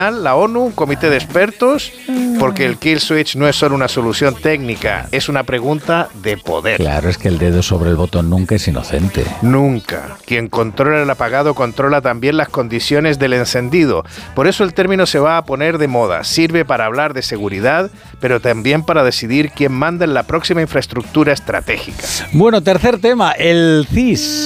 la ONU, un comité de expertos, porque el kill switch no es solo una solución técnica, es una pregunta de poder. Claro, es que el dedo sobre el botón nunca es inocente. Nunca. Quien controla el apagado controla también las condiciones del encendido. Por eso el término se va a poner de moda. Sirve para hablar de seguridad, pero también para decidir quién manda en la próxima infraestructura estratégica. Bueno, tercer tema, el CIS.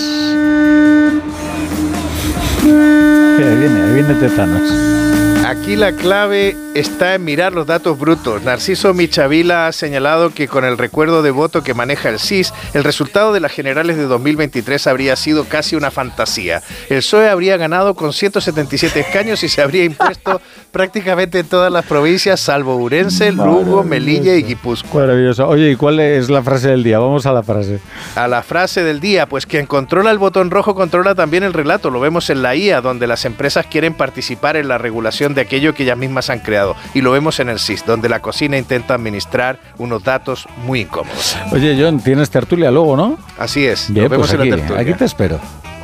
Ahí viene Tezanos. Aquí la clave está en mirar los datos brutos. Narciso Michavila ha señalado que con el recuerdo de voto que maneja el CIS, el resultado de las generales de 2023 habría sido casi una fantasía. El PSOE habría ganado con 177 escaños y se habría impuesto prácticamente en todas las provincias, salvo Ourense, Lugo, Melilla y Guipúzcoa. Maravilloso. Oye, ¿y cuál es la frase del día? Vamos a la frase. A la frase del día, pues quien controla el botón rojo controla también el relato. Lo vemos en la IA, donde las empresas quieren participar en la regulación de aquello que ellas mismas han creado. Y lo vemos en el CIS, donde la cocina intenta administrar unos datos muy incómodos. Oye, John, tienes tertulia luego, ¿no? Así es. Bien, Nos vemos pues en la tertulia. Aquí te espero.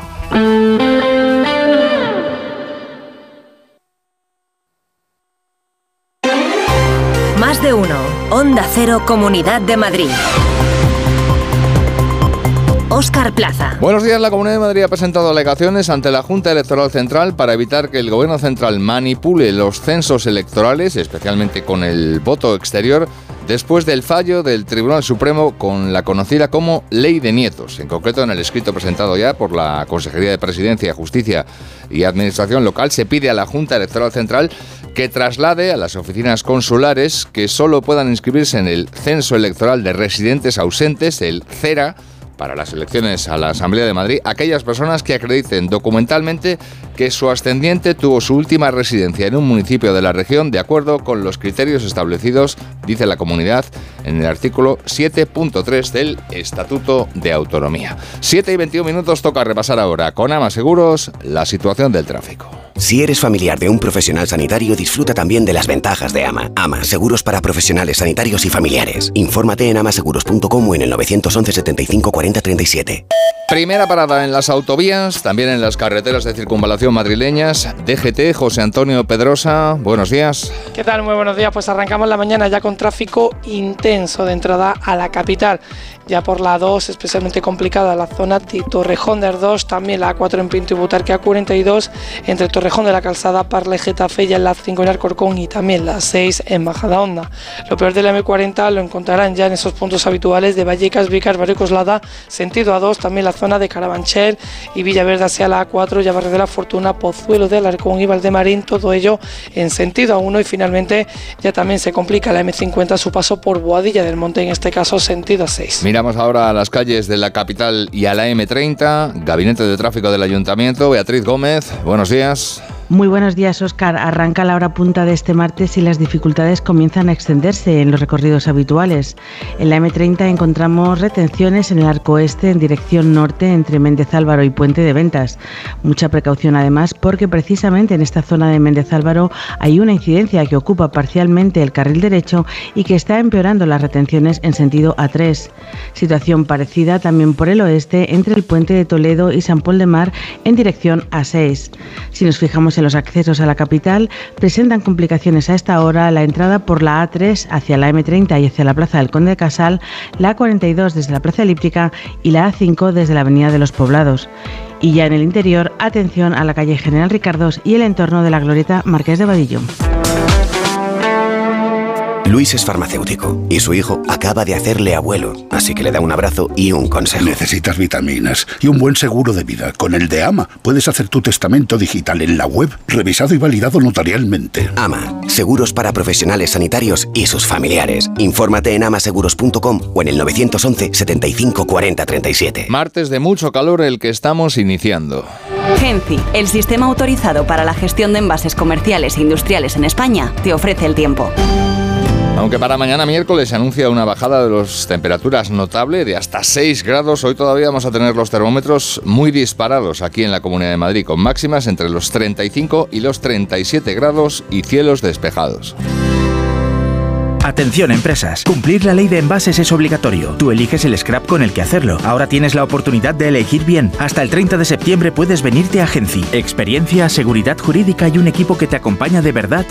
Más de uno. Onda Cero, Comunidad de Madrid. Óscar Plaza. Buenos días. La Comunidad de Madrid ha presentado alegaciones ante la Junta Electoral Central para evitar que el Gobierno Central manipule los censos electorales, especialmente con el voto exterior, después del fallo del Tribunal Supremo con la conocida como Ley de Nietos. En concreto, en el escrito presentado ya por la Consejería de Presidencia, Justicia y Administración Local, se pide a la Junta Electoral Central que traslade a las oficinas consulares que solo puedan inscribirse en el Censo Electoral de Residentes Ausentes, el CERA, para las elecciones a la Asamblea de Madrid, aquellas personas que acrediten documentalmente que su ascendiente tuvo su última residencia en un municipio de la región de acuerdo con los criterios establecidos, dice la comunidad, en el artículo 7.3 del Estatuto de Autonomía. 7:21 toca repasar ahora con AMA Seguros la situación del tráfico. Si eres familiar de un profesional sanitario, disfruta también de las ventajas de AMA. AMA, seguros para profesionales sanitarios y familiares. Infórmate en amaseguros.com o en el 911 75 40 37. Primera parada en las autovías, también en las carreteras de circunvalación madrileñas. DGT, José Antonio Pedrosa, buenos días. ¿Qué tal? Muy buenos días. Pues arrancamos la mañana ya con tráfico intenso de entrada a la capital. Ya por la 2, especialmente complicada la zona de Torrejón de Ardós, también la A4 en Pinto y Butarque, A42 entre Torrejón de la Calzada, Parle, Getafe, ya en la 5 en Alcorcón y también la 6 en Majadahonda. Lo peor de la M40 lo encontrarán ya en esos puntos habituales de Vallecas, Vícar, Barrio Coslada, sentido A2, también la zona de Carabanchel y Villaverde hacia la A4, ya Barrio de la Fortuna, Pozuelo de Alarcón y Valdemarín, todo ello en sentido A1 y finalmente ya también se complica la M50 su paso por Boadilla del Monte, en este caso sentido A6. Miramos ahora a las calles de la capital y a la M30, Gabinete de Tráfico del Ayuntamiento, Beatriz Gómez, buenos días. Muy buenos días, Óscar. Arranca la hora punta de este martes y las dificultades comienzan a extenderse en los recorridos habituales. En la M30 encontramos retenciones en el arco oeste en dirección norte entre Méndez Álvaro y Puente de Ventas. Mucha precaución además porque precisamente en esta zona de Méndez Álvaro hay una incidencia que ocupa parcialmente el carril derecho y que está empeorando las retenciones en sentido A3. Situación parecida también por el oeste entre el Puente de Toledo y San Pol de Mar en dirección A6. Si nos fijamos en los accesos a la capital, presentan complicaciones a esta hora la entrada por la A3 hacia la M30 y hacia la Plaza del Conde de Casal, la A42 desde la Plaza Elíptica y la A5 desde la Avenida de los Poblados. Y ya en el interior, atención a la calle General Ricardós y el entorno de la glorieta Marqués de Vadillo. Luis es farmacéutico y su hijo acaba de hacerle abuelo, así que le da un abrazo y un consejo. Necesitas vitaminas y un buen seguro de vida. Con el de AMA puedes hacer tu testamento digital en la web, revisado y validado notarialmente. AMA, seguros para profesionales sanitarios y sus familiares. Infórmate en amaseguros.com o en el 911 75 40 37. Martes de mucho calor el que estamos iniciando. Genci, el sistema autorizado para la gestión de envases comerciales e industriales en España, te ofrece el tiempo. Aunque para mañana miércoles se anuncia una bajada de las temperaturas notable de hasta 6 grados, hoy todavía vamos a tener los termómetros muy disparados aquí en la Comunidad de Madrid, con máximas entre los 35 y los 37 grados y cielos despejados. Atención empresas, cumplir la ley de envases es obligatorio. Tú eliges el scrap con el que hacerlo. Ahora tienes la oportunidad de elegir bien. Hasta el 30 de septiembre puedes venirte a Agenci. Experiencia, seguridad jurídica y un equipo que te acompaña de verdad